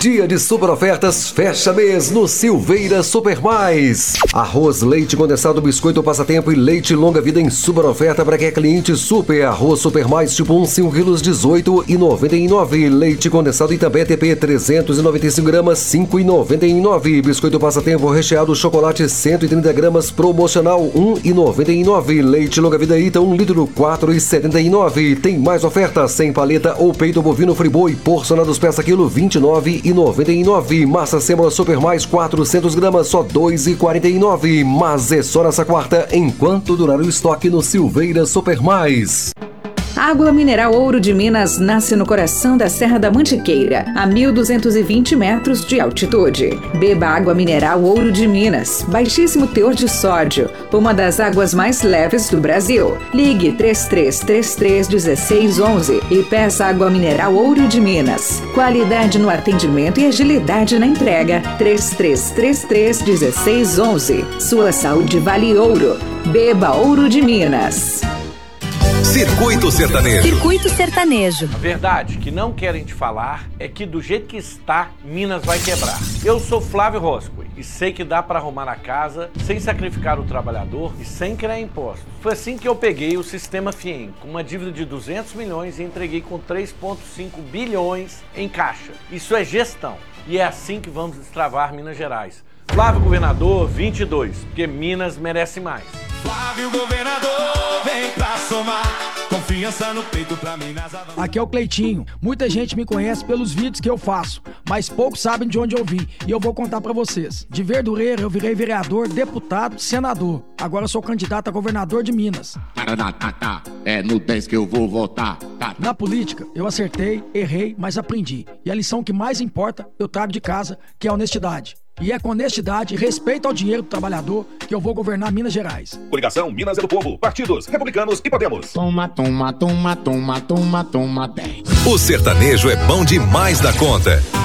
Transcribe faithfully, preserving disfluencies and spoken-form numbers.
Dia de super ofertas, fecha mês no Silveira Super Mais. Arroz, leite condensado, biscoito passatempo e leite longa vida em super oferta para quem é cliente super. Arroz Super Mais tipo um, cinco quilos, dezoito reais e noventa e nove centavos. Leite condensado Itambé T P trezentos e noventa e cinco gramas, cinco reais e noventa e nove centavos. Biscoito passatempo recheado chocolate cento e trinta gramas, promocional um real e noventa e nove centavos. Leite longa vida Ita um litro, quatro reais e setenta e nove centavos. Tem mais ofertas sem paleta ou peito bovino friboi porcionados peça quilo vinte e nove reais e noventa e nove centavos. Massa sêmola Super Mais quatrocentas gramas, só dois reais e quarenta e nove centavos. Mas é só nessa quarta, enquanto durar o estoque no Silveira Super Mais. Água mineral Ouro de Minas nasce no coração da Serra da Mantiqueira, a mil duzentos e vinte metros de altitude. Beba água mineral Ouro de Minas, baixíssimo teor de sódio, uma das águas mais leves do Brasil. Ligue três três três três, um seis um um e peça água mineral Ouro de Minas. Qualidade no atendimento e agilidade na entrega. três três três três, um seis um um. Sua saúde vale ouro. Beba Ouro de Minas. Circuito Sertanejo. Circuito Sertanejo. A verdade que não querem te falar é que do jeito que está, Minas vai quebrar. Eu sou Flávio Roscoe e sei que dá para arrumar a casa sem sacrificar o trabalhador e sem criar impostos. Foi assim que eu peguei o Sistema Fiem, com uma dívida de duzentos milhões e entreguei com três vírgula cinco bilhões em caixa. Isso é gestão e é assim que vamos destravar Minas Gerais. Flávio Governador vinte e dois, porque Minas merece mais. Flávio Governador, vem pra somar. Confiança no peito pra Minas avançar. Aqui é o Cleitinho. Muita gente me conhece pelos vídeos que eu faço, mas poucos sabem de onde eu vim. E eu vou contar pra vocês. De Verdureira eu virei vereador, deputado, senador. Agora eu sou candidato a governador de Minas. É no dez que eu vou votar. Na política, eu acertei, errei, mas aprendi. E a lição que mais importa, eu trago de casa, que é a honestidade. E é com honestidade e respeito ao dinheiro do trabalhador que eu vou governar Minas Gerais. Coligação Minas é do Povo, partidos republicanos e Podemos. Toma, toma, toma, toma, toma, toma, dez. O sertanejo é bom demais da conta.